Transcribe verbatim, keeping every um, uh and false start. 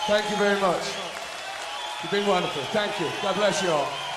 Thank you very much. You've been wonderful. Thank you. God bless you all.